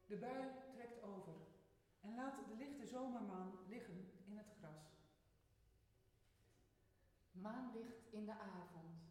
De bui trekt over en laat de lichte zomermaan liggen in het gras. Maanlicht in de avond,